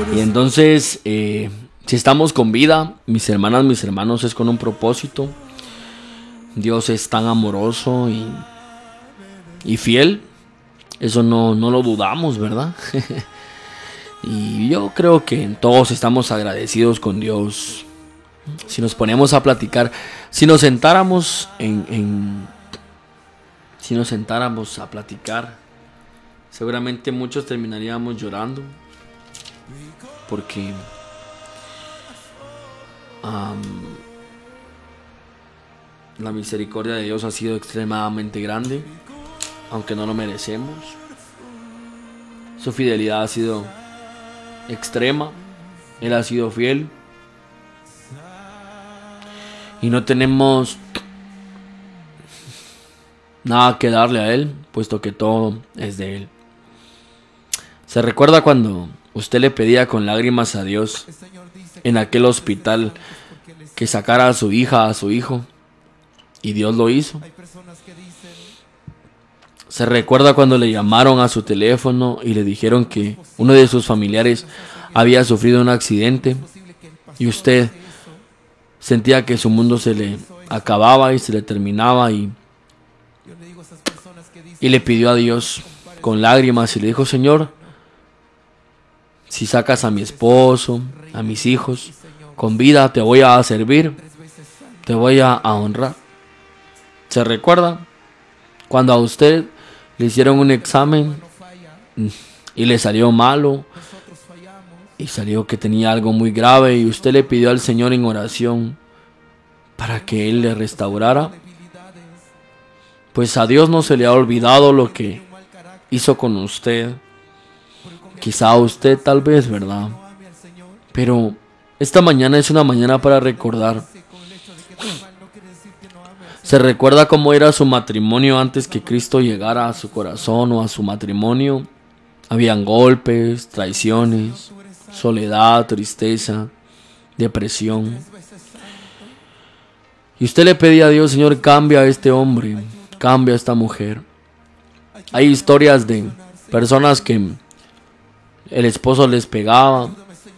Y entonces, si estamos con vida, mis hermanas, mis hermanos, es con un propósito. Dios es tan amoroso y fiel. Eso no lo dudamos, ¿verdad? Y yo creo que todos estamos agradecidos con Dios. Si nos ponemos a platicar, si nos sentáramos si nos sentáramos a platicar, seguramente muchos terminaríamos llorando, porque la misericordia de Dios ha sido extremadamente grande, aunque no lo merecemos. Su fidelidad ha sido extrema. Él ha sido fiel. Y no tenemos nada que darle a Él, puesto que todo es de Él. ¿Se recuerda cuando usted le pedía con lágrimas a Dios en aquel hospital que sacara a su hija, a su hijo? Y Dios lo hizo. ¿Se recuerda cuando le llamaron a su teléfono y le dijeron que uno de sus familiares había sufrido un accidente y usted sentía que su mundo se le acababa y se le terminaba, y le pidió a Dios con lágrimas y le dijo: Señor, si sacas a mi esposo, a mis hijos con vida, te voy a servir, te voy a honrar? ¿Se recuerda cuando a usted le hicieron un examen y le salió malo y salió que tenía algo muy grave y usted le pidió al Señor en oración para que Él le restaurara? Pues a Dios no se le ha olvidado lo que hizo con usted. Quizá a usted tal vez, ¿verdad? Pero esta mañana es una mañana para recordar. ¿Se recuerda cómo era su matrimonio antes que Cristo llegara a su corazón o a su matrimonio? Habían golpes, traiciones, soledad, tristeza, depresión. Y usted le pedía a Dios: Señor, cambia a este hombre, cambia a esta mujer. Hay historias de personas que el esposo les pegaba.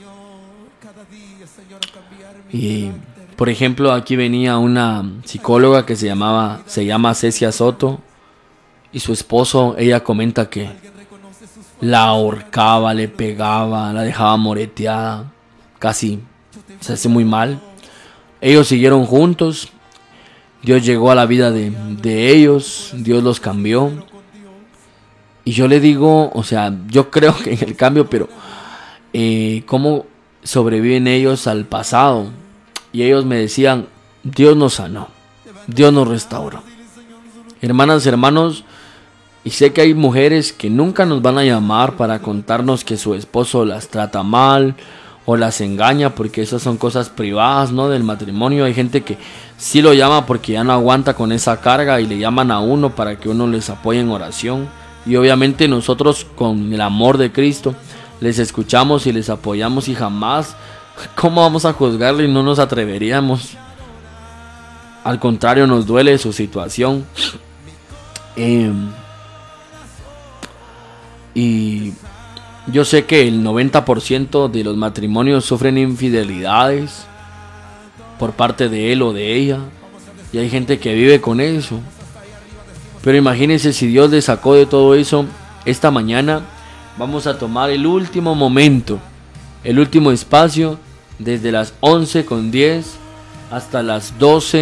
Y por ejemplo, aquí venía una psicóloga que se llama Cecia Soto, y su esposo, ella comenta que la ahorcaba, le pegaba, la dejaba moreteada, casi se hace muy mal. Ellos siguieron juntos. Dios llegó a la vida de ellos. Dios los cambió. Y yo le digo, o sea, yo creo que en el cambio, pero ¿cómo sobreviven ellos al pasado? Y ellos me decían: Dios nos sanó, Dios nos restauró. Hermanas, hermanos, y sé que hay mujeres que nunca nos van a llamar para contarnos que su esposo las trata mal o las engaña, porque esas son cosas privadas, ¿no?, del matrimonio. Hay gente que sí lo llama porque ya no aguanta con esa carga y le llaman a uno para que uno les apoye en oración. Y obviamente nosotros, con el amor de Cristo, les escuchamos y les apoyamos, y jamás, ¿cómo vamos a juzgarle? Y no nos atreveríamos. Al contrario, nos duele su situación. Y yo sé que el 90% de los matrimonios sufren infidelidades por parte de él o de ella, y hay gente que vive con eso. Pero imagínense si Dios le sacó de todo eso. Esta mañana vamos a tomar el último momento, el último espacio, desde las 11:10 hasta las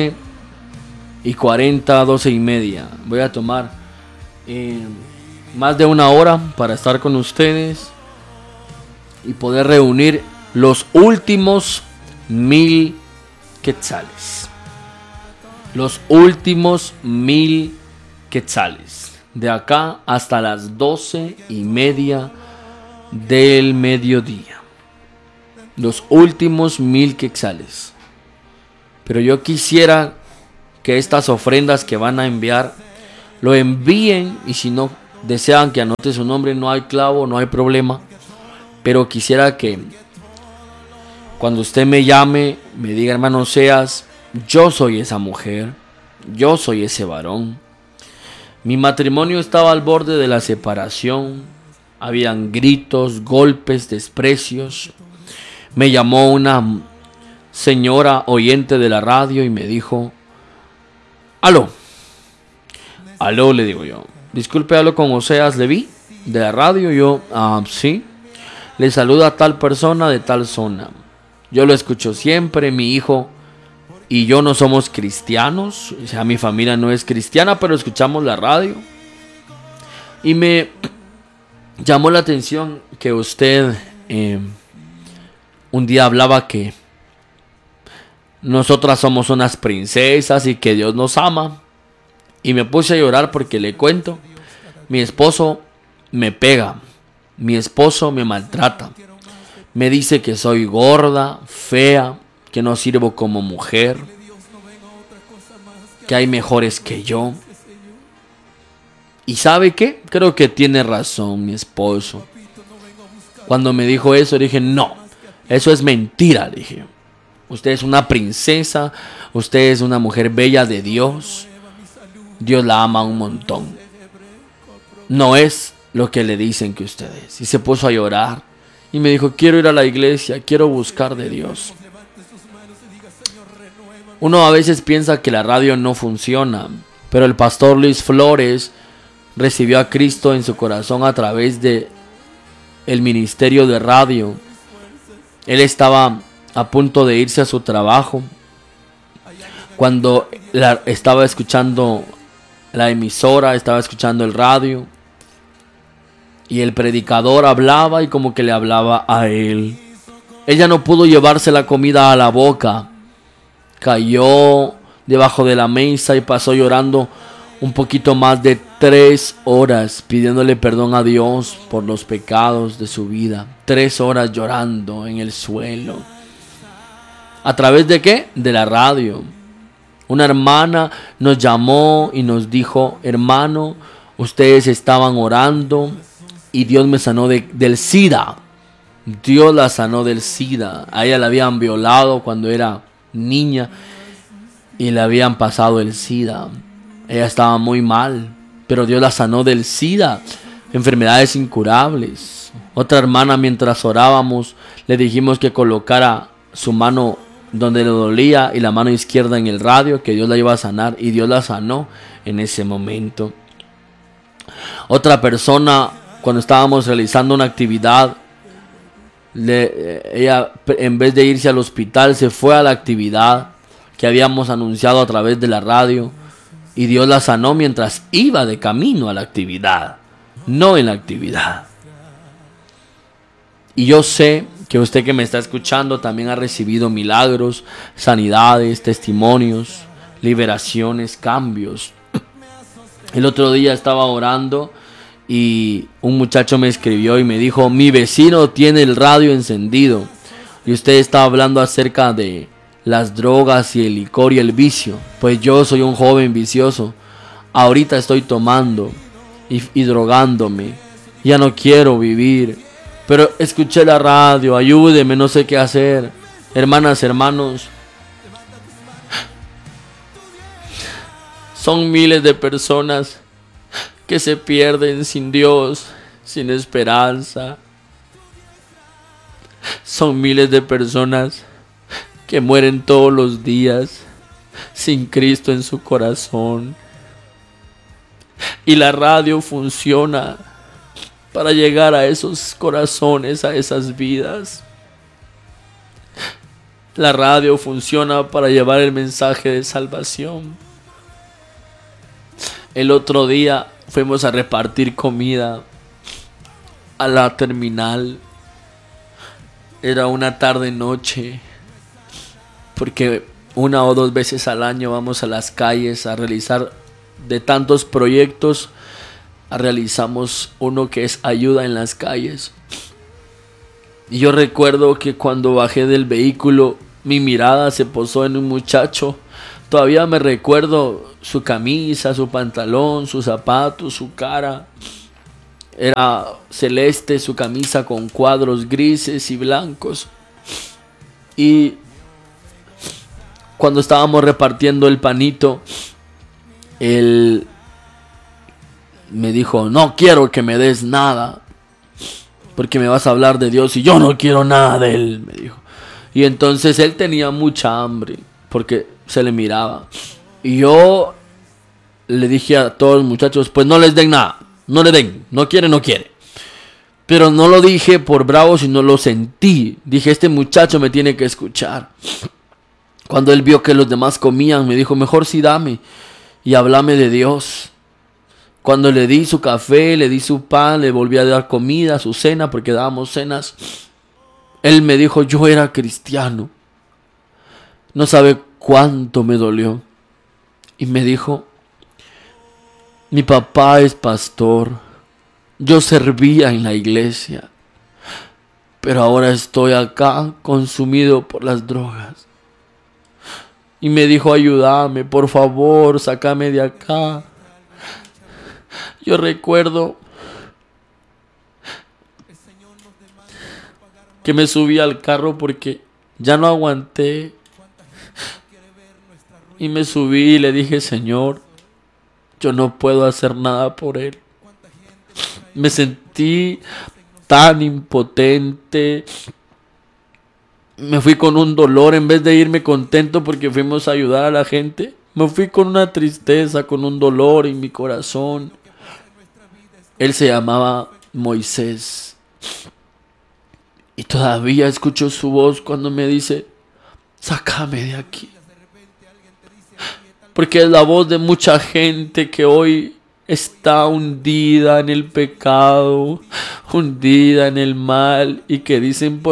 12:40, 12:30. Voy a tomar más de una hora para estar con ustedes y poder reunir los últimos 1000 quetzales. Los últimos 1000 quetzales. De acá hasta las 12:30 del mediodía. Los últimos 1000 quetzales. Pero yo quisiera que estas ofrendas que van a enviar lo envíen, y si no desean que anote su nombre, no hay clavo, no hay problema. Pero quisiera que cuando usted me llame, me diga: hermano Seas, yo soy esa mujer, yo soy ese varón. Mi matrimonio estaba al borde de la separación. Habían gritos, golpes, desprecios. Me llamó una señora oyente de la radio y me dijo: aló, aló, le digo yo. Disculpe, hablo con Oseas Leví de la radio. Yo, sí. Le saluda a tal persona de tal zona. Yo lo escucho siempre. Mi hijo y yo no somos cristianos. O sea, mi familia no es cristiana, pero escuchamos la radio. Y me llamó la atención que usted un día hablaba que nosotras somos unas princesas y que Dios nos ama. Y me puse a llorar porque le cuento, mi esposo me pega, mi esposo me maltrata, me dice que soy gorda, fea, que no sirvo como mujer, que hay mejores que yo. ¿Y sabe qué? Creo que tiene razón mi esposo. Cuando me dijo eso, dije: no, eso es mentira. Dije: usted es una princesa, usted es una mujer bella de Dios. Dios la ama un montón. No es lo que le dicen que usted es. Y se puso a llorar y me dijo: quiero ir a la iglesia, quiero buscar de Dios. Uno a veces piensa que la radio no funciona, pero el pastor Luis Flores recibió a Cristo en su corazón a través de el ministerio de radio. Él estaba a punto de irse a su trabajo cuando estaba escuchando la emisora, estaba escuchando el radio, y el predicador hablaba y como que le hablaba a él. Ella no pudo llevarse la comida a la boca, cayó debajo de la mesa y pasó llorando un poquito más de 3 horas pidiéndole perdón a Dios por los pecados de su vida. 3 horas llorando en el suelo. ¿A través de qué? De la radio. Una hermana nos llamó y nos dijo: hermano, ustedes estaban orando y Dios me sanó del SIDA. Dios la sanó del SIDA. A ella la habían violado cuando era niña y le habían pasado el SIDA. Ella estaba muy mal, pero Dios la sanó del SIDA, enfermedades incurables. Otra hermana, mientras orábamos, le dijimos que colocara su mano donde le dolía y la mano izquierda en el radio, que Dios la iba a sanar, y Dios la sanó en ese momento. Otra persona, cuando estábamos realizando una actividad, ella, en vez de irse al hospital, se fue a la actividad que habíamos anunciado a través de la radio, y Dios la sanó mientras iba de camino a la actividad, no en la actividad. Y yo sé que usted que me está escuchando también ha recibido milagros, sanidades, testimonios, liberaciones, cambios. El otro día estaba orando y un muchacho me escribió y me dijo: mi vecino tiene el radio encendido y usted está hablando acerca de las drogas y el licor y el vicio. Pues yo soy un joven vicioso. Ahorita estoy tomando y drogándome. Ya no quiero vivir. Pero escuché la radio, ayúdeme, no sé qué hacer. Hermanas, hermanos, son miles de personas que se pierden sin Dios, sin esperanza. Son miles de personas que mueren todos los días sin Cristo en su corazón. Y la radio funciona para llegar a esos corazones, a esas vidas. La radio funciona para llevar el mensaje de salvación. El otro día fuimos a repartir comida a la terminal. Era una tarde noche, porque 1 o 2 veces al año vamos a las calles a realizar, de tantos proyectos, realizamos uno que es ayuda en las calles. Y yo recuerdo que cuando bajé del vehículo, mi mirada se posó en un muchacho. Todavía me recuerdo su camisa, su pantalón, sus zapatos, su cara. Era celeste su camisa con cuadros grises y blancos. Y cuando estábamos repartiendo el panito, él me dijo: no quiero que me des nada. porque me vas a hablar de Dios y yo no quiero nada de Él, me dijo. Y entonces él tenía mucha hambre, porque se le miraba. Y yo le dije a todos los muchachos, pues no les den nada, no le den, no quiere, no quiere. Pero no lo dije por bravo, sino lo sentí. Dije, este muchacho me tiene que escuchar. Cuando él vio que los demás comían, me dijo, mejor sí dame y háblame de Dios. Cuando le di su café, le di su pan, le volví a dar comida, su cena, porque dábamos cenas. Él me dijo, yo era cristiano. No sabe cuánto me dolió. Y me dijo, mi papá es pastor. Yo servía en la iglesia. Pero ahora estoy acá consumido por las drogas. Y me dijo, ayúdame, por favor, sácame de acá. Yo recuerdo que me subí al carro porque ya no aguanté. Y me subí y le dije, Señor, yo no puedo hacer nada por él. Me sentí tan impotente. Me fui con un dolor en vez de irme contento porque fuimos a ayudar a la gente. Me fui con una tristeza, con un dolor en mi corazón. Él se llamaba Moisés. Y todavía escucho su voz cuando me dice, sácame de aquí. Porque es la voz de mucha gente que hoy está hundida en el pecado, hundida en el mal y que dicen,